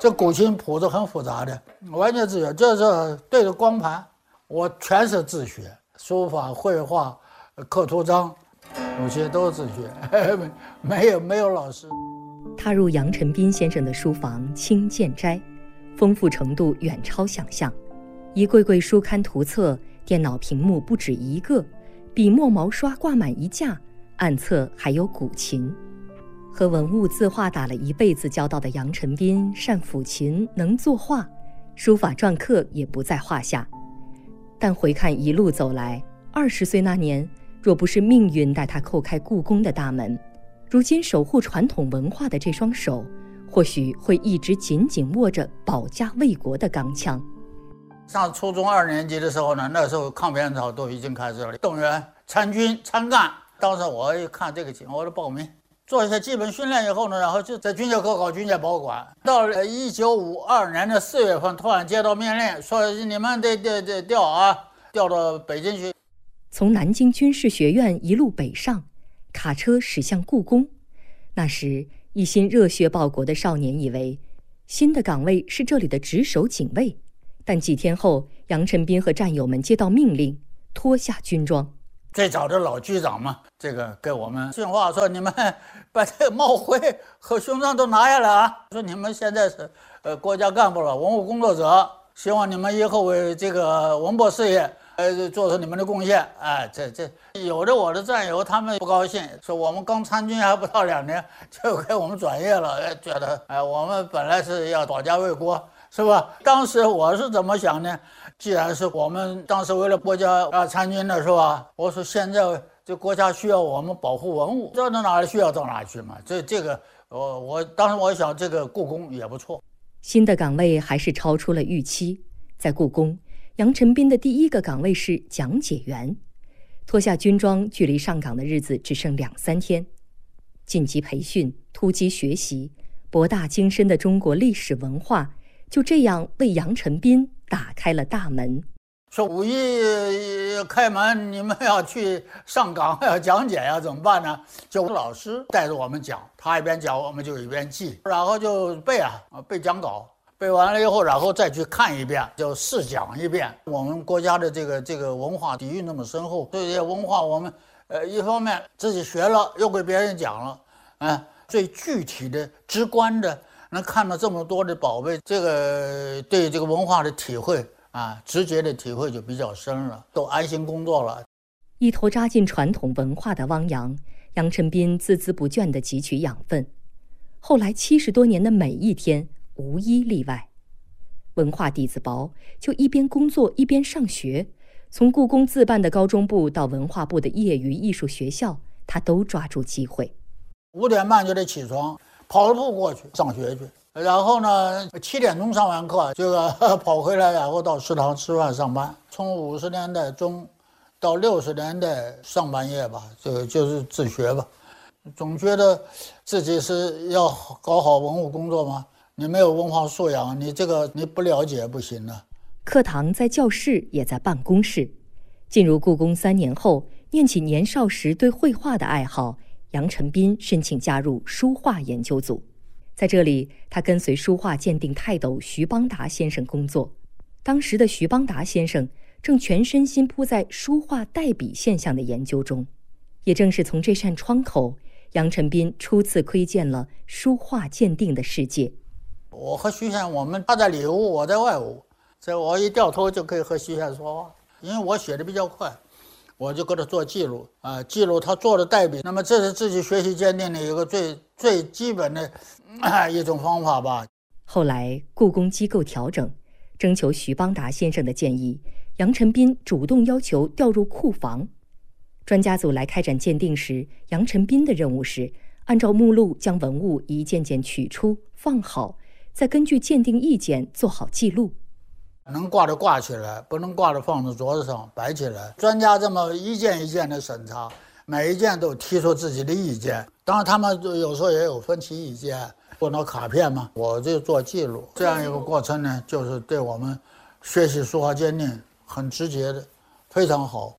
这古琴谱子很复杂的，完全自学。这是对着光盘，我全是自学，书法、绘画、刻图章，有些都是自学，没有老师。 踏入杨晨斌先生的书房清鉴斋，丰富程度远超想象。一柜柜书刊图册，电脑屏幕不止一个，笔墨毛刷挂满一架，案册还有古琴。和文物字画打了一辈子交道的杨晨斌善抚琴，能作画，书法篆刻也不在话下。但回看一路走来，20岁那年，若不是命运带他叩开故宫的大门，如今守护传统文化的这双手，或许会一直紧紧握着保家卫国的钢枪。 上初中2年级的时候呢，那时候抗美援朝都已经开始了，动员参军参干。当时我一看这个情况，我就报名。做一些基本训练以后呢，然后就在军械科考军械保管。到了1952年的4月份，突然接到命令，说你们得调到北京去。 从南京军事学院一路北上，卡车驶向故宫。那时，一心热血报国的少年以为，新的岗位是这里的值守警卫。但几天后，杨晨斌和战友们接到命令，脱下军装。 最早的老局长嘛，这个给我们训话说，你们把这个帽徽和胸章都拿下来啊！说你们现在是国家干部了，文物工作者，希望你们以后为这个文博事业做出你们的贡献。哎，这有的我的战友他们不高兴，说我们刚参军还不到2年就给我们转业了，觉得我们本来是要保家卫国，是吧？当时我是怎么想呢？既然是我们当时为了国家参军的，是吧？我说现在这国家需要我们保护文物，到哪里需要到哪去嘛。这个我当时我想，这个故宫也不错。 新的岗位还是超出了预期。在故宫，杨晨斌的第一个岗位是讲解员。脱下军装，距离上岗的日子只剩2-3天。晋级培训，突击学习，博大精深的中国历史文化，就这样为杨晨斌打开了大门。 说5一开门，你们要去上岗要讲解呀，怎么办呢？就老师带着我们讲，他一边讲我们就一边记，然后就背讲稿，背完了以后，然后再去看一遍，就试讲一遍。我们国家的这个文化底蕴那么深厚，这些文化我们一方面自己学了，又给别人讲了，最具体的、直观的。能看到这么多的宝贝，这个对这个文化的体会直接的体会就比较深了，都安心工作了。 一头扎进传统文化的汪洋，杨晨斌孜孜不倦地汲取养分。后来70多年的每一天，无一例外。文化底子薄，就一边工作一边上学。从故宫自办的高中部到文化部的业余艺术学校，他都抓住机会。 5点半就得起床，跑步过去上学去，然后呢7点钟上完课，这个跑回来，然后到食堂吃饭上班。从50年代中到60年代上半叶吧，这个就是自学吧。总觉得自己是要搞好文物工作吗？你没有文化素养，你不了解不行的。 课堂在教室，也在办公室。进入故宫3年后，念起年少时对绘画的爱好，杨晨斌申请加入书画研究组。在这里，他跟随书画鉴定泰斗徐邦达先生工作。当时的徐邦达先生正全身心扑在书画代笔现象的研究中。也正是从这扇窗口，杨晨斌初次窥见了书画鉴定的世界。 我和徐先生，他在里屋，我在外屋，这我一掉头就可以和徐先生说话，因为我写的比较快，我就给他做记录记录他做的代笔。那么这是自己学习鉴定的一个最基本的一种方法吧。 后来故宫机构调整，征求徐邦达先生的建议，杨晨斌主动要求调入库房。专家组来开展鉴定时，杨晨斌的任务是按照目录将文物一件件取出放好，再根据鉴定意见做好记录。 能挂的挂起来，不能挂的放在桌子上摆起来。专家这么一件一件的审查，每一件都提出自己的意见。当然他们有时候也有分歧意见，做到卡片嘛，我就做记录。这样一个过程呢，就是对我们学习书画鉴定很直接的，非常好。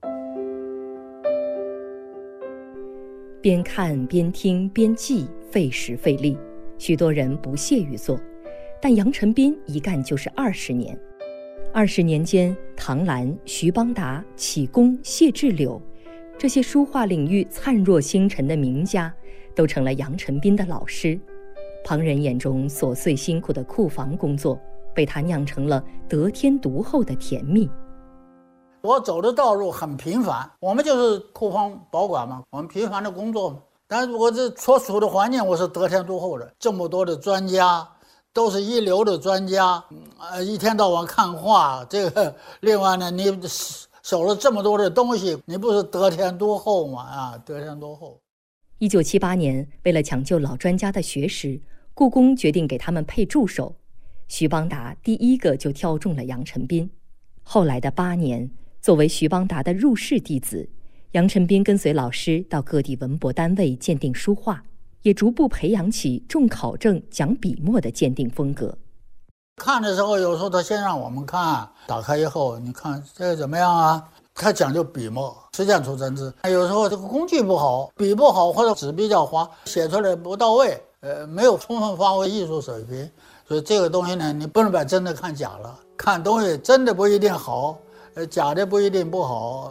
边看边听边记，费时费力，许多人不屑于做。 但杨晨斌一干就是20年。20年间，唐兰、徐邦达、启功、谢志柳这些书画领域灿若星辰的名家，都成了杨晨斌的老师。旁人眼中琐碎辛苦的库房工作，被他酿成了得天独厚的甜蜜。 我走的道路很平凡，我们就是库房保管嘛，我们平凡的工作嘛。但是我这所处的环境，我是得天独厚的，这么多的专家，都是一流的专家，一天到晚看画，这个另外呢，你守了这么多的东西，你不是得天独厚吗？啊，得天独厚。 1978年，为了抢救老专家的学识，故宫决定给他们配助手。徐邦达第一个就挑中了杨晨斌。后来的8年，作为徐邦达的入室弟子，杨晨斌跟随老师到各地文博单位鉴定书画，也逐步培养起重考证、讲笔墨的鉴定风格。 看的时候，有时候他先让我们看，打开以后，你看这个怎么样啊？他讲究笔墨，实践出真知。有时候这个工具不好，笔不好，或者纸比较滑，写出来不到位，没有充分发挥艺术水平。所以这个东西呢，你不能把真的看假了。看东西真的不一定好，假的不一定不好。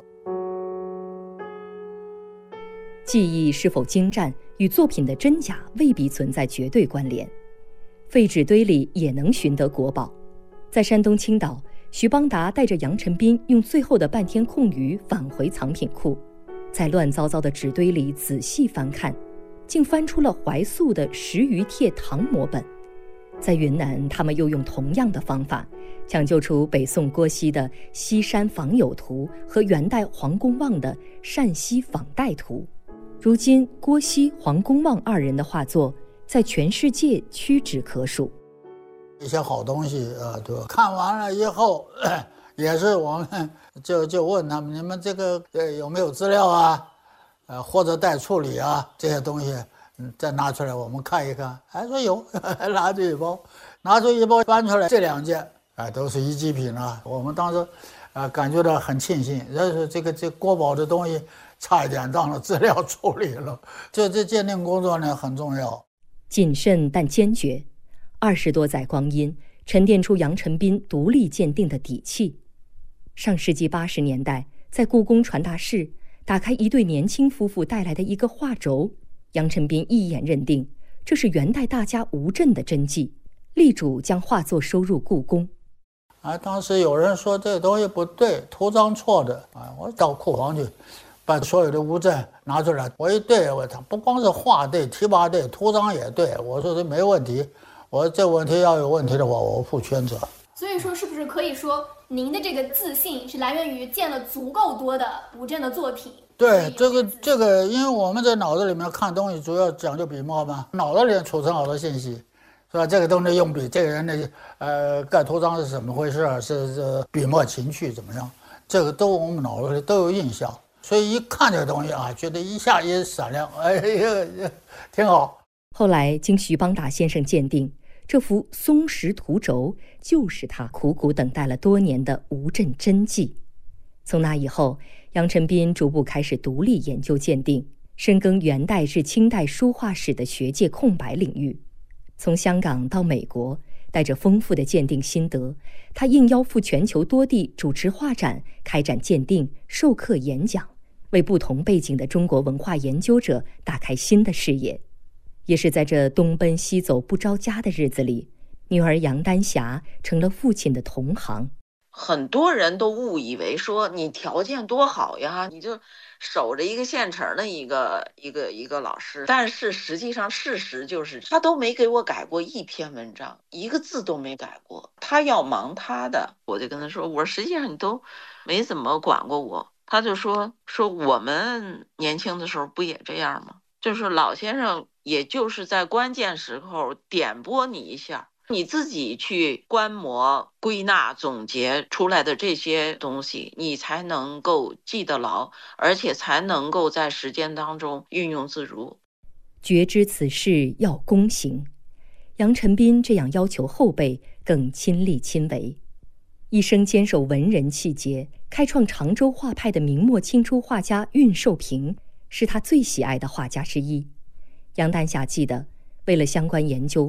技艺是否精湛，与作品的真假未必存在绝对关联。废纸堆里也能寻得国宝。在山东青岛，徐邦达带着杨晨斌用最后的半天空余返回藏品库，在乱糟糟的纸堆里仔细翻看，竟翻出了怀素的10余帖唐摹本。在云南，他们又用同样的方法，抢救出北宋郭熙的《西山访友图》和元代黄公望的《陕西访代图》。如今，郭熙、黄公望2人的画作在全世界屈指可数。 一些好东西对吧？看完了以后，也是我们就问他们，你们这个有没有资料啊？或者待处理啊？这些东西，再拿出来我们看一看。还说有，拿出一包翻出来，这2件都是一级品了。我们当时感觉到很庆幸，这国宝的东西差一点当了资料处理了。这鉴定工作呢很重要， 谨慎但坚决。20多载光阴，沉淀出杨晨斌独立鉴定的底气。上世纪80年代，在故宫传达室打开一对年轻夫妇带来的一个画轴，杨晨斌一眼认定这是元代大家吴镇的真迹，力主将画作收入故宫。 当时有人说这东西不对，图章错的我到库房去，把所有的吴镇拿出来，我一对，他不光是画对、题跋对，图章也对，我说这没问题。我这问题要有问题的话，我负全责。 所以说，是不是可以说您的这个自信是来源于见了足够多的吴镇的作品？ 对，这个，因为我们在脑子里面看东西，主要讲究笔墨嘛，脑子里面储存好多信息，是吧？这个东西用笔，这个人的盖图章是怎么回事？是笔墨情趣怎么样？这个都我们脑子里都有印象，所以一看这个东西觉得一下也闪亮，挺好。 后来经徐邦达先生鉴定，这幅松石图轴就是他苦苦等待了多年的吴镇真迹。从那以后，杨晨斌逐步开始独立研究鉴定，深耕元代至清代书画史的学界空白领域。从香港到美国，带着丰富的鉴定心得，他应邀赴全球多地主持画展，开展鉴定、授课演讲，为不同背景的中国文化研究者打开新的视野。也是在这东奔西走不着家的日子里，女儿杨丹霞成了父亲的同行。 很多人都误以为说你条件多好呀，你就守着一个现成的一个老师，但是实际上事实就是他都没给我改过一篇文章，一个字都没改过。他要忙他的，我就跟他说，我说实际上你都没怎么管过我。他就说我们年轻的时候不也这样吗？就是老先生也就是在关键时候点拨你一下，你自己去观摩、归纳、总结出来的这些东西，你才能够记得牢，而且才能够在实践当中运用自如。 觉知此事要躬行，杨晨斌这样要求后辈，更亲力亲为。一生坚守文人气节，开创常州画派的明末清初画家恽寿平是他最喜爱的画家之一。杨丹霞记得，为了相关研究，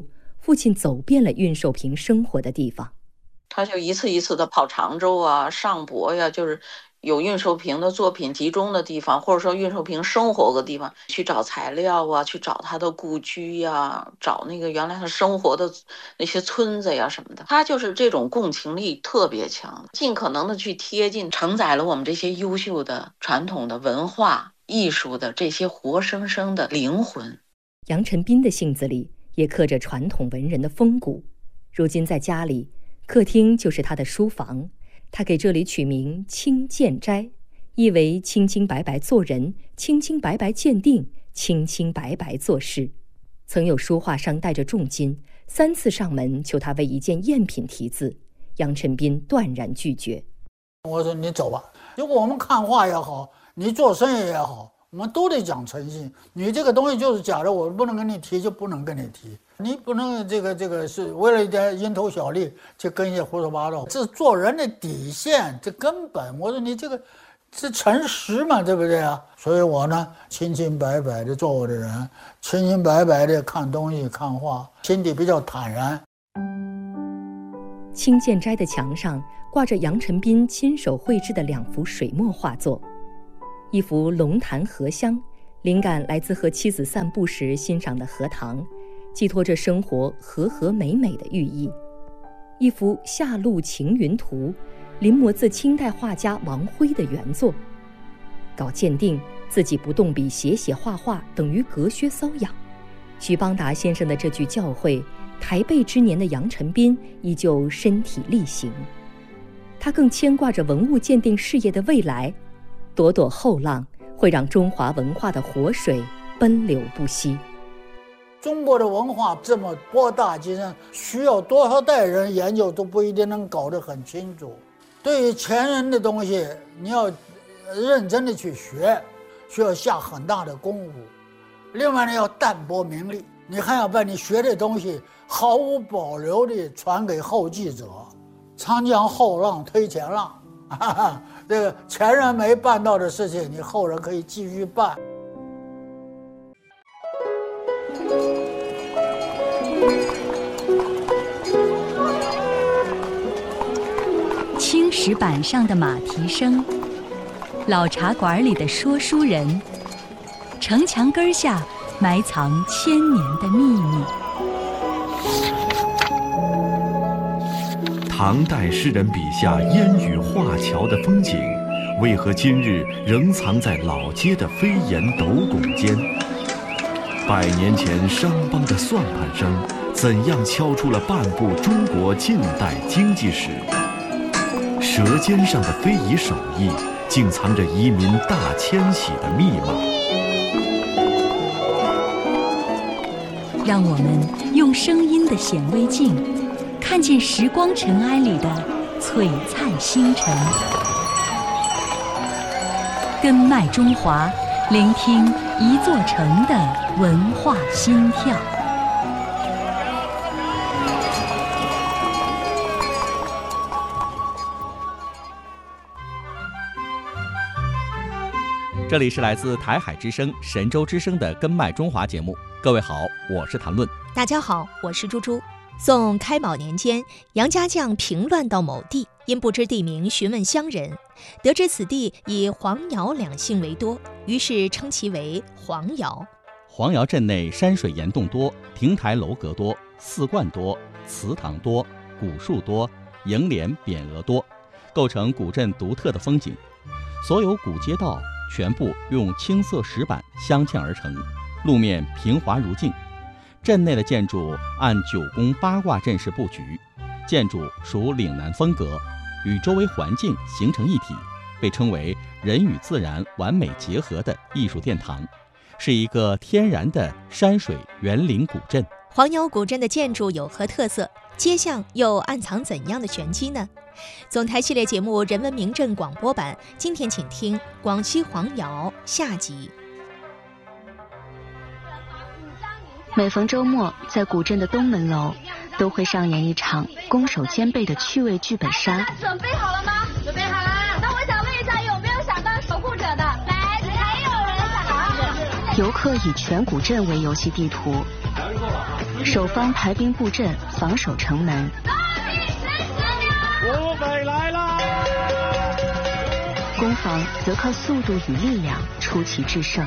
父亲走遍了运寿平生活的地方。 他就一次一次的跑常州啊、上博呀，就是有运寿平的作品集中的地方，或者说运寿平生活的地方，去找材料啊，去找他的故居呀，找那个原来他生活的那些村子呀什么的。他就是这种共情力特别强，尽可能的去贴近，承载了我们这些优秀的传统的文化艺术的这些活生生的灵魂。 杨晨斌的性子里也刻着传统文人的风骨。如今在家里，客厅就是他的书房，他给这里取名清鉴斋，意为清清白白做人，清清白白鉴定，清清白白做事。曾有书画商带着重金3次上门求他为一件赝品题字，杨晨斌断然拒绝。 我说你走吧，如果我们看画也好，你做生意也好，我们都得讲诚信。你这个东西就是假的，我不能跟你提就不能跟你提，你不能这个是为了一点蝇头小利去跟一些胡说八道，这是做人的底线，这根本。我说你这个是诚实嘛，对不对啊？所以我呢，清清白白的做我的人，清清白白的看东西看画，心底比较坦然。 清鉴斋的墙上挂着杨晨斌亲手绘制的2幅水墨画作，一幅龙潭荷香，灵感来自和妻子散步时欣赏的荷塘，寄托着生活和和美美的寓意；一幅夏露晴云图，临摹自清代画家王辉的原作。搞鉴定，自己不动笔写画画等于隔靴搔痒。徐邦达先生的这句教诲，台背之年的杨晨斌依旧身体力行。他更牵挂着文物鉴定事业的未来，朵朵后浪会让中华文化的活水奔流不息。 中国的文化这么博大精深，需要多少代人研究都不一定能搞得很清楚。对于前人的东西，你要认真的去学，需要下很大的功夫。另外呢，要淡泊名利，你还要把你学的东西毫无保留地传给后继者。长江后浪推前浪，这个前人没办到的事情，你后人可以继续办。 青石板上的马蹄声，老茶馆里的说书人，城墙根下埋藏千年的秘密。 唐代诗人笔下烟雨画桥的风景，为何今日仍藏在老街的飞檐斗拱间？100年前商帮的算盘声，怎样敲出了半部中国近代经济史？舌尖上的非遗手艺，竟藏着移民大迁徙的密码。 让我们用声音的显微镜，看见时光尘埃里的璀璨星辰。根脉中华，聆听一座城的文化心跳。 这里是来自台海之声、神州之声的《根脉中华》节目。各位好，我是谭论。 大家好，我是猪猪。宋开宝年间，杨家将平乱到某地，因不知地名，询问乡人，得知此地以黄姚2姓为多，于是称其为黄姚。 黄姚镇内山水岩洞多，亭台楼阁多，寺观多，祠堂多，古树多，楹联匾额多，构成古镇独特的风景。所有古街道全部用青色石板镶嵌而成，路面平滑如镜。镇内的建筑按9宫8卦阵式布局，建筑属岭南风格，与周围环境形成一体，被称为人与自然完美结合的艺术殿堂，是一个天然的山水园林古镇。 黄姚古镇的建筑有何特色？街巷又暗藏怎样的玄机呢？总台系列节目《人文名镇》广播版，今天请听广西黄姚下集。 每逢周末，在古镇的东门楼都会上演一场攻守兼备的趣味剧本杀。 准备好了吗？准备好了。那我想问一下，有没有想当守护者的？来，还有人想？游客以全古镇为游戏地图， 守方排兵布阵，防守城门。 土匪来了！ 攻防则靠速度与力量出奇制胜。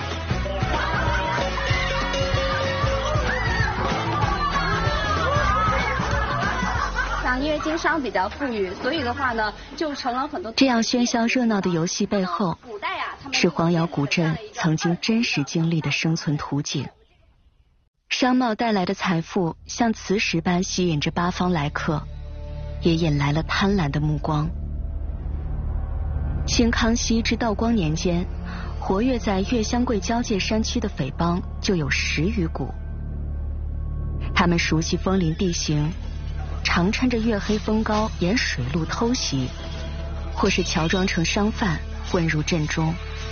因为经商比较富裕，所以的话呢，就成了很多这样喧嚣热闹的游戏背后，是黄窑古镇曾经真实经历的生存图景。商贸带来的财富像磁石般吸引着八方来客，也引来了贪婪的目光。清康熙至道光年间，活跃在月湘桂交界山区的匪帮就有10余股。他们熟悉枫林地形，常趁着月黑风高沿水路偷袭，或是乔装成商贩混入镇中。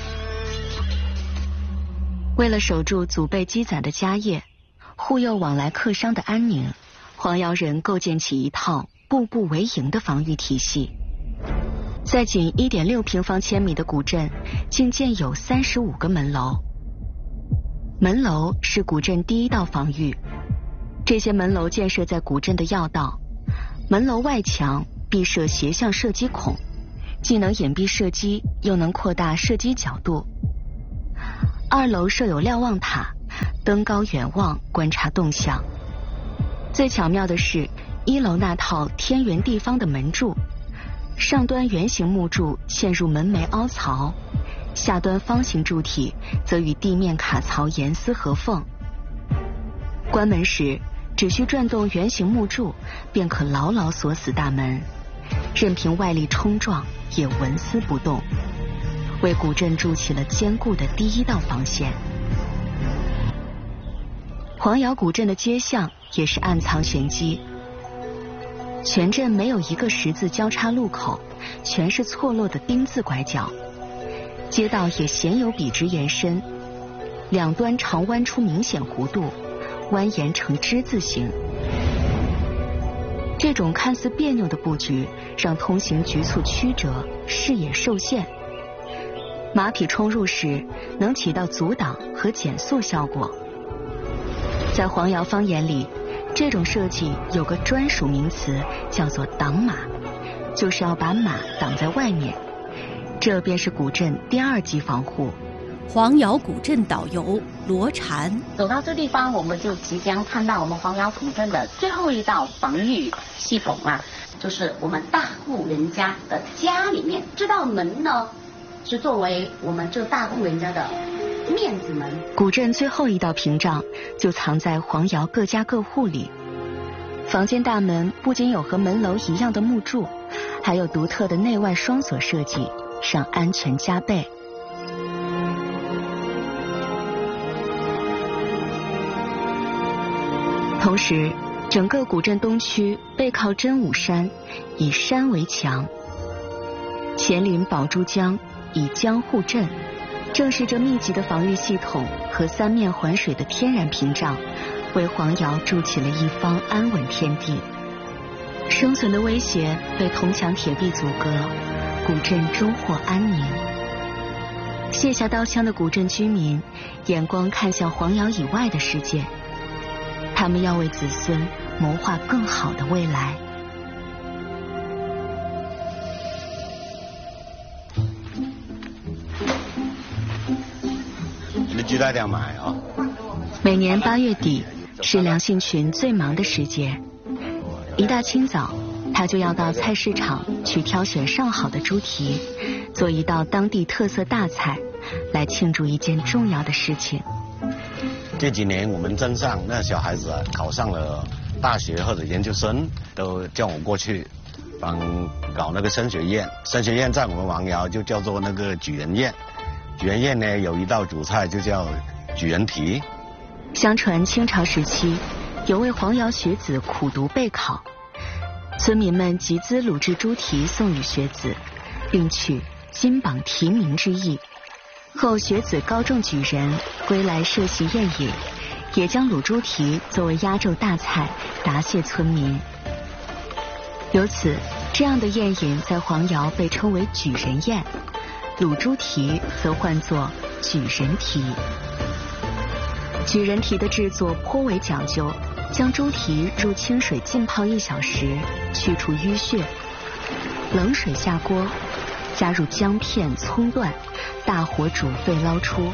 为了守住祖辈积攒的家业，护佑往来客商的安宁，黄窑人构建起一套步步为营的防御体系。在仅 1.6平方千米的古镇，竟建有35个门楼。门楼是古镇第一道防御，这些门楼建设在古镇的要道。门楼外墙必设斜向射击孔，既能隐蔽射击，又能扩大射击角度。2楼设有瞭望塔，登高远望，观察动向。最巧妙的是1楼那套天圆地方的门柱，上端圆形木柱嵌入门楣凹槽，下端方形柱体则与地面卡槽严丝合缝。关门时只需转动圆形木柱，便可牢牢锁死大门，任凭外力冲撞也纹丝不动，为古镇筑起了坚固的第1道防线。黄窑古镇的街巷也是暗藏玄机，全镇没有一个十字交叉路口，全是错落的丁字拐角，街道也鲜有笔直延伸，两端常弯出明显弧度，蜿蜒成之字形。这种看似别扭的布局让通行局促曲折，视野受限。马匹冲入时能起到阻挡和减速效果。在黄窑方言里，这种设计有个专属名词，叫做挡马，就是要把马挡在外面。这便是古镇第2级防护。 黄窑古镇导游罗婵， 走到这地方，我们就即将看到我们黄窑古镇的最后一道防御系统啊，就是我们大户人家的家里面，这道门呢是作为我们这大户人家的面子门。 古镇最后一道屏障就藏在黄窑各家各户里。房间大门不仅有和门楼一样的木柱，还有独特的内外双锁设计，让安全加倍。同时，整个古镇东区背靠真武山，以山为墙，黔临宝珠江，以江护镇。正是这密集的防御系统和三面环水的天然屏障，为黄窑筑起了一方安稳天地。生存的威胁被铜墙铁壁阻隔，古镇终获安宁。卸下刀枪的古镇居民，眼光看向黄窑以外的世界，他们要为子孙谋划更好的未来。 你们鸡蛋要买啊！ 每年8月底是梁幸群最忙的时节，一大清早，他就要到菜市场去挑选上好的猪蹄，做一道当地特色大菜，来庆祝一件重要的事情。 这几年我们镇上那小孩子啊，考上了大学或者研究生，都叫我过去帮搞那个升学宴。升学宴在我们黄窑就叫做那个举人宴。举人宴呢，有一道主菜就叫举人蹄。 相传清朝时期，有位黄窑学子苦读备考，村民们集资卤制猪蹄送与学子，并取金榜题名之意。后学子高中举人归来设席宴饮，也将卤猪蹄作为压轴大菜答谢村民。由此，这样的宴饮在黄窑被称为举人宴，卤猪蹄则唤作举人蹄。举人蹄的制作颇为讲究， 将猪蹄入清水浸泡1小时，去除淤血。冷水下锅，加入姜片、葱段，大火煮沸捞出。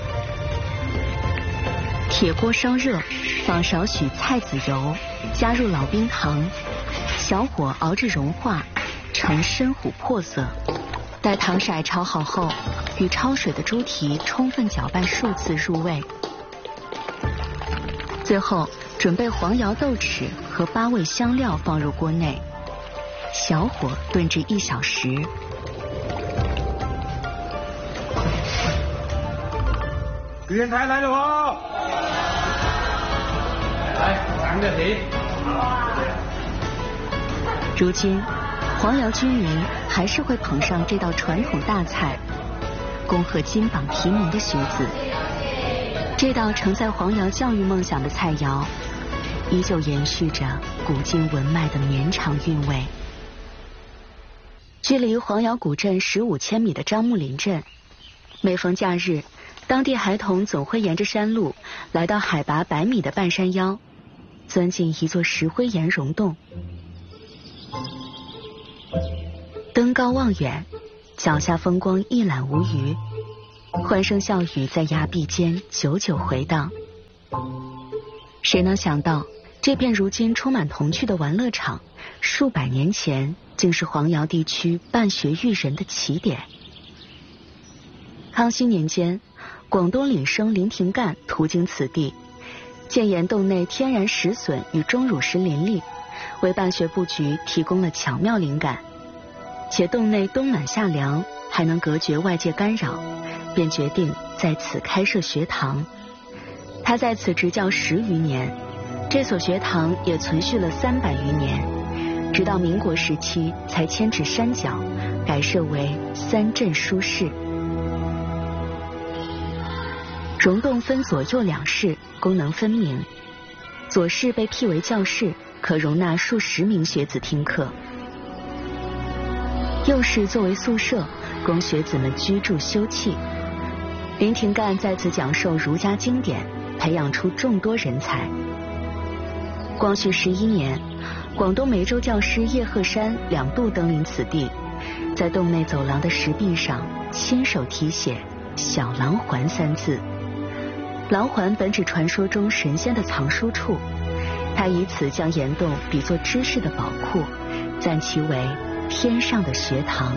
铁锅烧热，放少许菜籽油，加入老冰糖，小火熬至融化，呈深琥珀色。待糖色炒好后，与焯水的猪蹄充分搅拌数次入味。最后准备黄瑶豆豉和8味香料放入锅内，小火炖至1小时。 原台来了哦！来，尝个皮。 如今，黄瑶居民还是会捧上这道传统大菜，恭贺金榜题名的学子。这道承载黄瑶教育梦想的菜肴，依旧延续着古今文脉的绵长韵味。距离黄瑶古镇15千米的樟木林镇，每逢假日，当地孩童总会沿着山路来到海拔100米的半山腰，钻进一座石灰岩溶洞。登高望远，脚下风光一览无余，欢声笑语在崖壁间久久回荡。谁能想到，这片如今充满童趣的玩乐场，数百年前竟是黄瑶地区办学育人的起点。康熙年间，广东领生林廷干途经此地，见岩洞内天然石笋与钟乳石林立，为办学布局提供了巧妙灵感。且洞内冬暖夏凉，还能隔绝外界干扰，便决定在此开设学堂。他在此执教10余年，这所学堂也存续了300余年，直到民国时期才迁至山脚，改设为3镇书室。溶洞分左右2室，功能分明。左室被辟为教室，可容纳数十名学子听课。右室作为宿舍，供学子们居住休憩。林廷干在此讲授儒家经典，培养出众多人才。光绪11年，广东梅州教师叶鹤山2度登临此地，在洞内走廊的石壁上亲手题写“小廊环”3字。廊环本指传说中神仙的藏书处，他以此将岩洞比作知识的宝库，赞其为天上的学堂。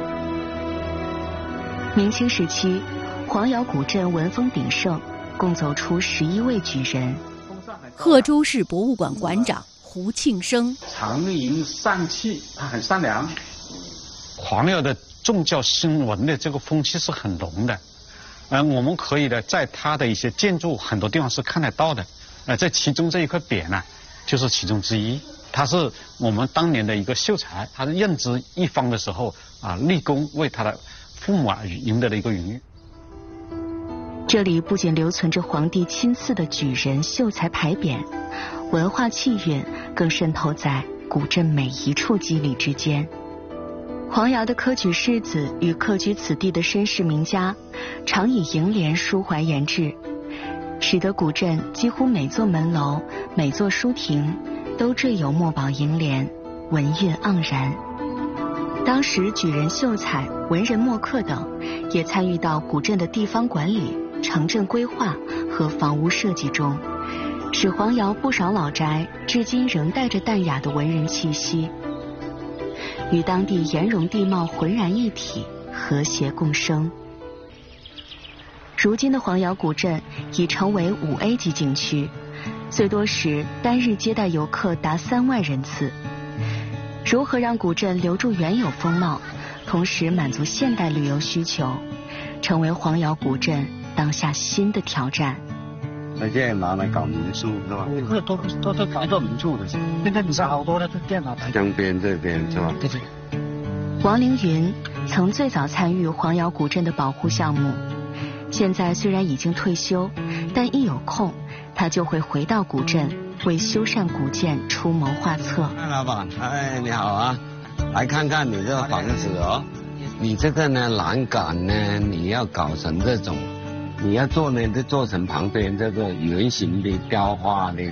明清时期，黄瑶古镇文风鼎盛，共走出11位举人。 贺州市博物馆馆长胡庆生： 常迎善气，他很善良。 黄瑶的宗教新闻的这个风气是很浓的，我们可以的在它的一些建筑很多地方是看得到的，在其中这一块匾呢，就是其中之一。他是我们当年的一个秀才，他任职一方的时候立功为他的父母赢得了一个荣誉。 这里不仅留存着皇帝亲赐的举人秀才牌匾，文化气韵更渗透在古镇每一处肌理之间。黄瑶的科举士子与客居此地的绅士名家，常以楹联抒怀言志，使得古镇几乎每座门楼、每座书亭都缀有墨宝楹联，文韵盎然。当时举人秀才、文人墨客等也参与到古镇的地方管理、城镇规划和房屋设计中，使黄瑶不少老宅至今仍带着淡雅的文人气息，与当地岩溶地貌浑然一体，和谐共生。如今的黄瑶古镇已成为5A 级景区，最多时单日接待游客达3万人次。如何让古镇留住原有风貌，同时满足现代旅游需求，成为黄瑶古镇当下新的挑战。 那现在拿来搞民宿是吧？ 都搞做民宿的，现在你是好多的电脑台。 江边这边是吧？ 对。 王凌云曾最早参与黄瑶古镇的保护项目，现在虽然已经退休，但一有空，他就会回到古镇，为修缮古建出谋划策。 老板，你好啊，来看看你这个房子哦。你这个呢栏杆呢，你要搞成这种，你要做呢就做成旁边这个圆形的雕花的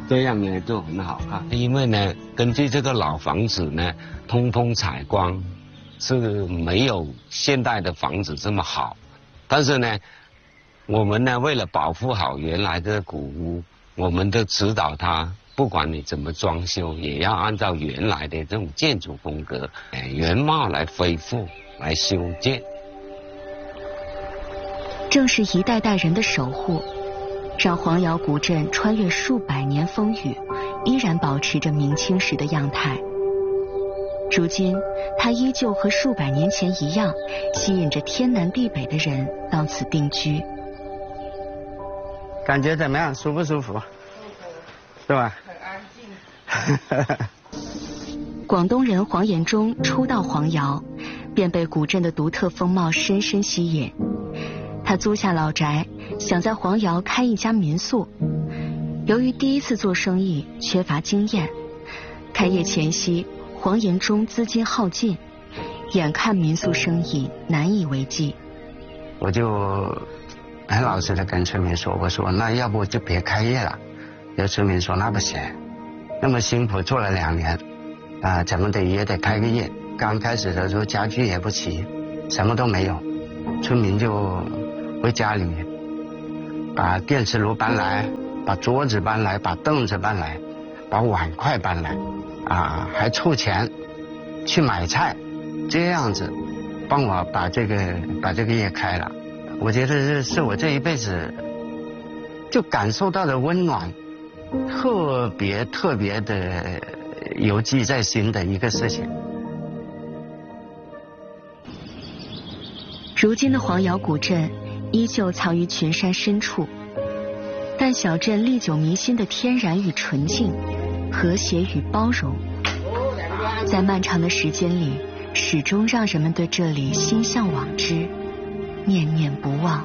这样呢就很好看。因为呢，根据这个老房子呢，通风采光是没有现代的房子这么好，但是呢，我们呢为了保护好原来的古屋，我们都指导它，不管你怎么装修，也要按照原来的这种建筑风格、原貌来恢复、来修建。 正是一代代人的守护，让黄窑古镇穿越数百年风雨，依然保持着明清时的样态。如今，它依旧和数百年前一样，吸引着天南地北的人到此定居。 感觉怎么样？舒不舒服？是吧？ 很安静。广东人黄延忠初到黄窑，便被古镇的独特风貌深深吸引。他租下老宅，想在黄窑开一家民宿。由于第一次做生意，缺乏经验，开业前夕，黄延忠资金耗尽，眼看民宿生意难以为继， 我就很老实的跟村民说，我说那要不就别开业了。有村民说那不行，那么辛苦做了2年，怎么也得开个业。刚开始的时候家具也不齐，什么都没有，村民就回家里把电磁炉搬来，把桌子搬来，把凳子搬来，把碗筷搬来，还凑钱去买菜，这样子帮我把这个业开了。我觉得这是我这一辈子就感受到的温暖，特别的犹记在心的一个事情。 如今的黄窑古镇依旧藏于群山深处，但小镇历久弥新的天然与纯净，和谐与包容，在漫长的时间里，始终让人们对这里心向往之，念念不忘。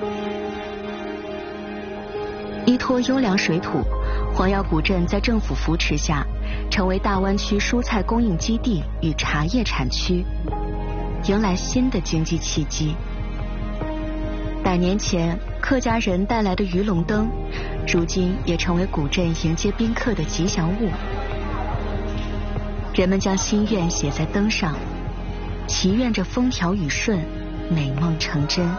依托优良水土，黄窑古镇在政府扶持下，成为大湾区蔬菜供应基地与茶叶产区，迎来新的经济契机。100年前客家人带来的鱼龙灯，如今也成为古镇迎接宾客的吉祥物。人们将心愿写在灯上，祈愿着风调雨顺，美梦成真。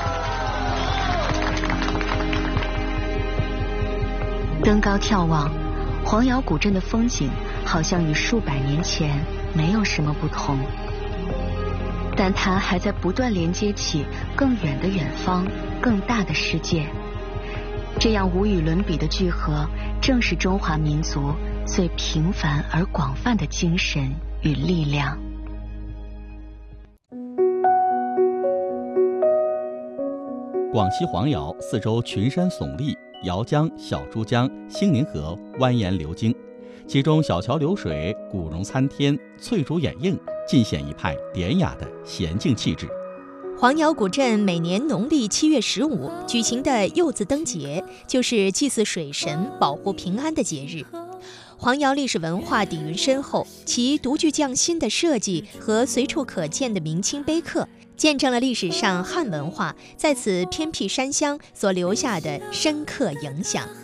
登高眺望，黄窑古镇的风景好像与数百年前没有什么不同，但它还在不断连接起更远的远方，更大的世界。这样无与伦比的聚合，正是中华民族最平凡而广泛的精神与力量。 广西黄窑四周群山耸立，瑶江、小珠江、兴宁河蜿蜒流经，其中小桥流水、古榕参天、翠竹掩映，尽显一派典雅的娴静气质。 黄窑古镇每年农历7月15举行的柚子灯节，就是祭祀水神、保护平安的节日。黄窑历史文化底蕴深厚，其独具匠心的设计和随处可见的明清碑刻，见证了历史上汉文化在此偏僻山乡所留下的深刻影响。